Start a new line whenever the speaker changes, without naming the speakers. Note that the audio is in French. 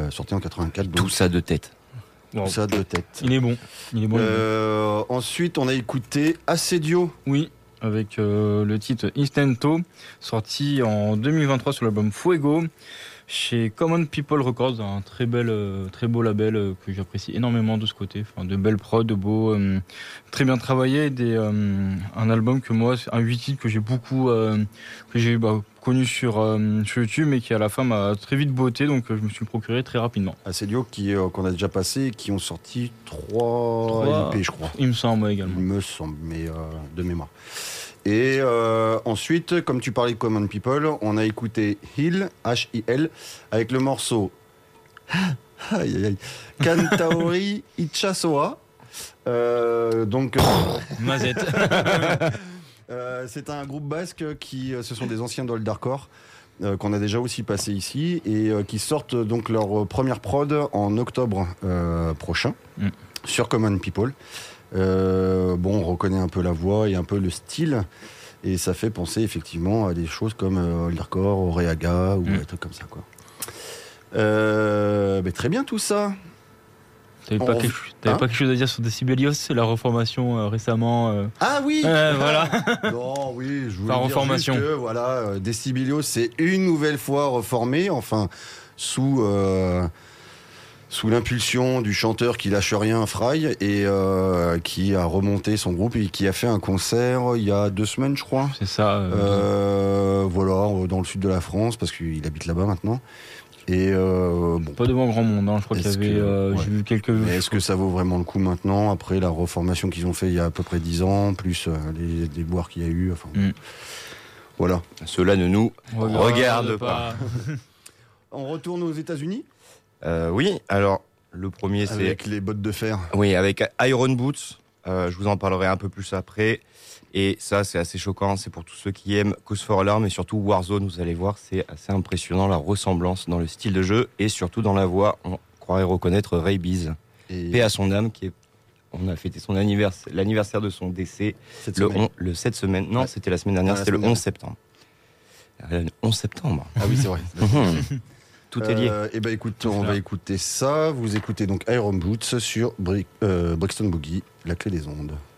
sorti en 84.
Tout ça de tête.
Tout ça de tête.
Il est bon.
Ensuite, on a écouté Assedio.
Oui, avec le titre Instento, sorti en 2023 sur l'album Fuego, chez Common People Records, un très beau label que j'apprécie énormément de ce côté. Enfin, de belles prods, de beaux, très bien travaillé, un album que moi, un 8 titres que j'ai beaucoup, connu sur YouTube, mais qui à la fin m'a très vite botté, donc je me suis procuré très rapidement.
Assedio qu'on a déjà passé, qui ont sorti 3 LP, je crois.
Il me semble également.
Il me semble, mais de mémoire. Et ensuite, comme tu parlais de Common People, on a écouté Hill, H-I-L, avec le morceau Kantaori Ichasoa.
Mazette.
C'est un groupe basque ce sont des anciens d'Oldhardcore qu'on a déjà aussi passé ici et qui sortent donc leur première prod en octobre prochain sur Common People. On reconnaît un peu la voix et un peu le style et ça fait penser effectivement à des choses comme Oldhardcore, Oreaga ou des trucs comme ça quoi. Très bien tout ça.
T'avais pas quelque chose à dire sur Decibelios, la reformation récemment
Ah oui.
Voilà.
Non, oui, je voulais
la
dire
reformation.
juste que Decibelios c'est une nouvelle fois reformé, enfin sous l'impulsion du chanteur qui lâche rien, Fry, et qui a remonté son groupe et qui a fait un concert il y a 2 semaines, je crois.
C'est ça.
Dans le sud de la France, parce qu'il habite là-bas maintenant. Et
pas devant grand monde, hein. Je crois qu'il y avait. J'ai vu quelques.
Mais est-ce que ça vaut vraiment le coup maintenant, après la reformation qu'ils ont fait il y a à peu près 10 ans, plus les déboires qu'il y a eu, enfin. Voilà.
Cela ne nous regarde pas.
On retourne aux États-Unis.
Oui, alors le premier c'est
avec les bottes de fer.
Oui, avec Iron Boots. Je vous en parlerai un peu plus après. Et ça, c'est assez choquant. C'est pour tous ceux qui aiment Cause for Alarm et surtout Warzone. Vous allez voir, c'est assez impressionnant la ressemblance dans le style de jeu et surtout dans la voix. On croirait reconnaître Ray Beez. Paix à son âme, on a fêté l'anniversaire de son décès le 7 semaines. Non, c'était la semaine dernière. C'était le 11 septembre. Le 11 septembre.
Ah oui, c'est vrai.
Tout est lié.
Écoute, on va écouter ça. Vous écoutez donc Iron Boots sur Brixton Boogie, la clé des ondes.